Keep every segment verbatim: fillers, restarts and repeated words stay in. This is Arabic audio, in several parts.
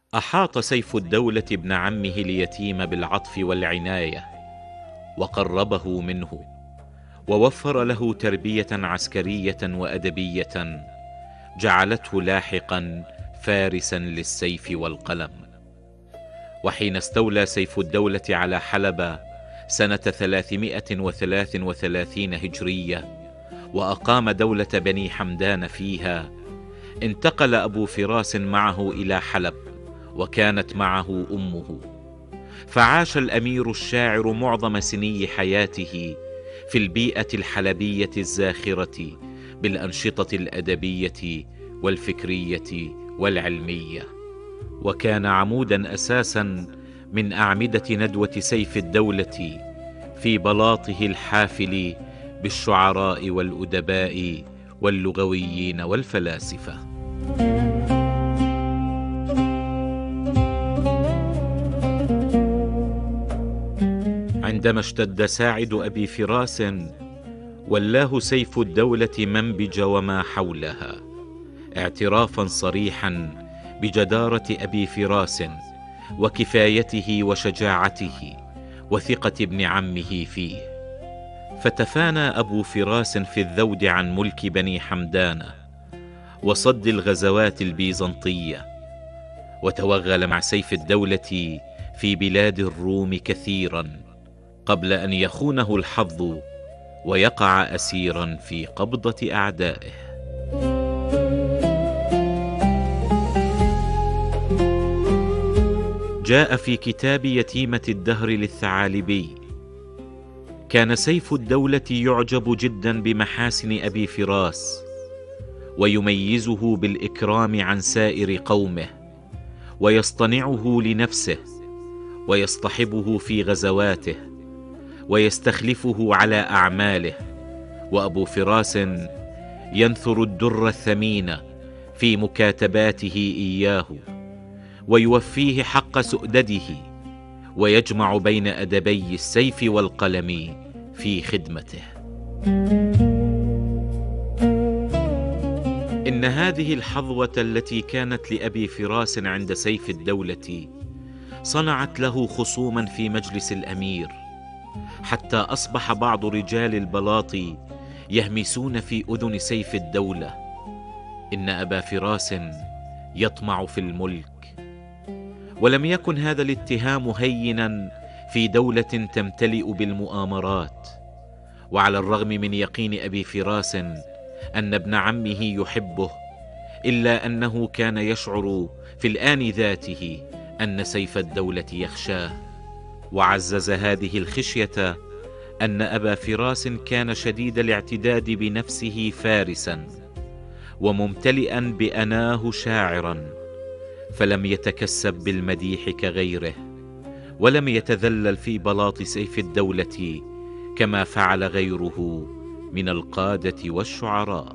أحاط سيف الدولة ابن عمه اليتيم بالعطف والعناية، وقربه منه، ووفر له تربية عسكرية وأدبية جعلته لاحقا فارسا للسيف والقلم. وحين استولى سيف الدولة على حلب سنة ثلاثمائة وثلاث وثلاثين هجرية وأقام دولة بني حمدان فيها، انتقل أبو فراس معه إلى حلب، وكانت معه أمه. فعاش الأمير الشاعر معظم سني حياته في البيئة الحلبية الزاخرة بالأنشطة الأدبية والفكرية والعلمية، وكان عمودا أساسا من أعمدة ندوة سيف الدولة في بلاطه الحافل بالشعراء والأدباء واللغويين والفلاسفة. عندما اشتد ساعد أبي فراس ولاه سيف الدولة منبج وما حولها، اعترافا صريحا بجدارة أبي فراس وكفايته وشجاعته وثقة ابن عمه فيه. فتفانى أبو فراس في الذود عن ملك بني حمدان وصد الغزوات البيزنطية، وتوغل مع سيف الدولة في بلاد الروم كثيرا قبل أن يخونه الحظ ويقع أسيرا في قبضة أعدائه. جاء في كتاب يتيمة الدهر للثعالبي: كان سيف الدولة يعجب جدا بمحاسن أبي فراس، ويميزه بالإكرام عن سائر قومه، ويصطنعه لنفسه، ويصطحبه في غزواته، ويستخلفه على أعماله. وأبو فراس ينثر الدر الثمين في مكاتباته إياه، ويوفيه حق سؤدده، ويجمع بين أدبي السيف والقلم في خدمته. إن هذه الحظوة التي كانت لأبي فراس عند سيف الدولة صنعت له خصوما في مجلس الأمير، حتى أصبح بعض رجال البلاط يهمسون في أذن سيف الدولة: إن أبا فراس يطمع في الملك. ولم يكن هذا الاتهام هينا في دولة تمتلئ بالمؤامرات، وعلى الرغم من يقين أبي فراس أن ابن عمه يحبه، إلا أنه كان يشعر في الآن ذاته أن سيف الدولة يخشاه. وعزز هذه الخشية أن أبا فراس كان شديد الاعتداد بنفسه فارسا، وممتلئا بأناه شاعرا، فلم يتكسب بالمديح كغيره، ولم يتذلل في بلاط سيف الدولة كما فعل غيره من القادة والشعراء.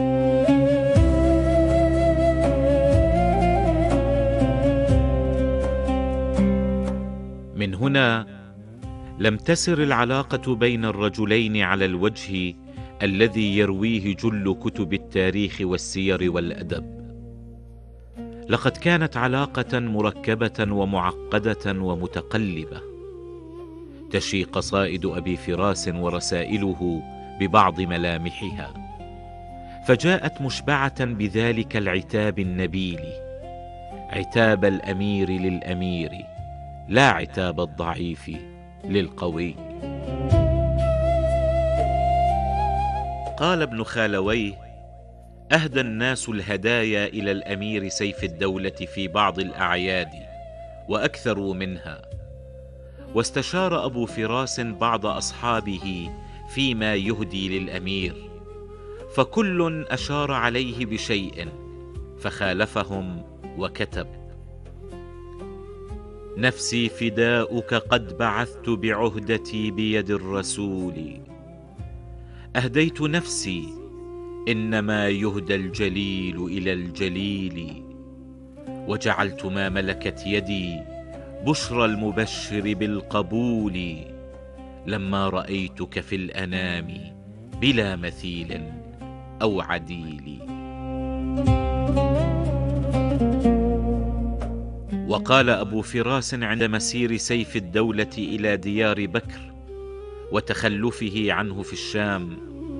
من هنا لم تسر العلاقة بين الرجلين على الوجه الذي يرويه جل كتب التاريخ والسير والأدب. لقد كانت علاقة مركبة ومعقدة ومتقلبة، تشي قصائد أبي فراس ورسائله ببعض ملامحها، فجاءت مشبعة بذلك العتاب النبيل، عتاب الأمير للأمير، لا عتاب الضعيف للقوي. قال ابن خالويه: أهدى الناس الهدايا إلى الأمير سيف الدولة في بعض الأعياد وأكثروا منها، واستشار أبو فراس بعض أصحابه فيما يهدي للأمير، فكل أشار عليه بشيء، فخالفهم وكتب: نفسي فداؤك قد بعثت بعهدتي بيد الرسول، أهديت نفسي إنما يهدى الجليل إلى الجليل، وجعلت ما ملكت يدي بشرى المبشر بالقبول، لما رأيتك في الأنام بلا مثيل أو عديل. وقال أبو فراس عند مسير سيف الدولة إلى ديار بكر وتخلفه عنه في الشام: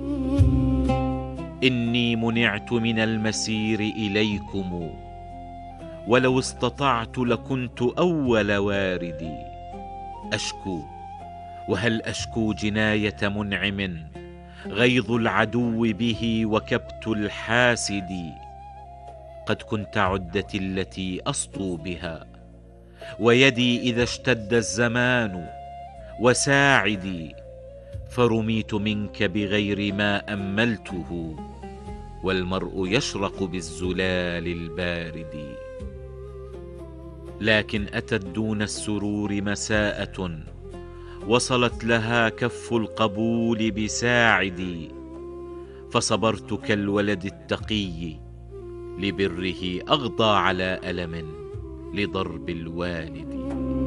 إني منعت من المسير إليكم، ولو استطعت لكنت أول واردي. أشكو، وهل أشكو جناية منعم، غيظ العدو به وكبت الحاسد. قد كنت عدتي التي أسطو بها، ويدي إذا اشتد الزمان، وساعدي، فرميت منك بغير ما أملته، والمرء يشرق بالزلال البارد. لكن أتت دون السرور مساءة، وصلت لها كف القبول بساعدي، فصبرت كالولد التقي، لبره أغضى على ألم لضرب الوالد.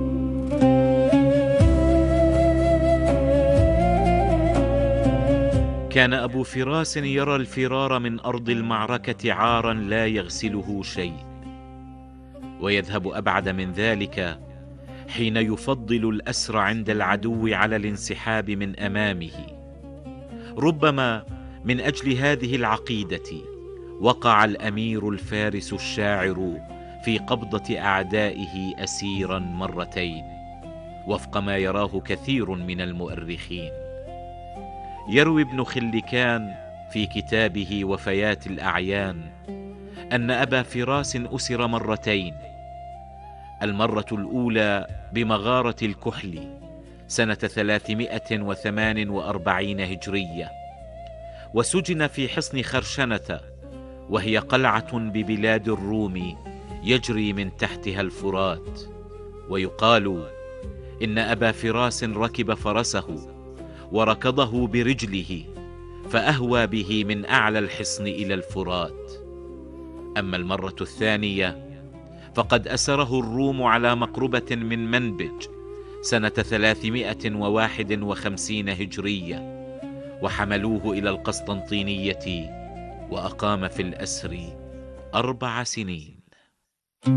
كان أبو فراس يرى الفرار من أرض المعركة عارا لا يغسله شيء، ويذهب أبعد من ذلك حين يفضل الأسر عند العدو على الانسحاب من أمامه. ربما من أجل هذه العقيدة وقع الأمير الفارس الشاعر في قبضة أعدائه أسيرا مرتين، وفق ما يراه كثير من المؤرخين. يروي ابن خلكان في كتابه وفيات الأعيان أن أبا فراس أسر مرتين، المرة الأولى بمغارة الكحل سنة ثلاثمائة وثمان وأربعين هجرية، وسجن في حصن خرشنة، وهي قلعة ببلاد الروم يجري من تحتها الفرات. ويقال إن أبا فراس ركب فرسه وركضه برجله، فأهوى به من أعلى الحصن إلى الفرات. أما المرة الثانية فقد أسره الروم على مقربة من منبج سنة ثلاثمائة وواحد وخمسين هجرية، وحملوه إلى القسطنطينية، وأقام في الأسر أربع سنين.